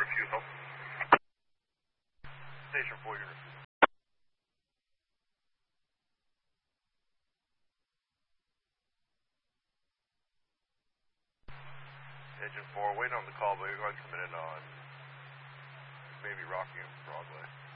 Station 4 unit. Engine 4, waiting on the call, but you're going to come in on maybe Rockingham Broadway.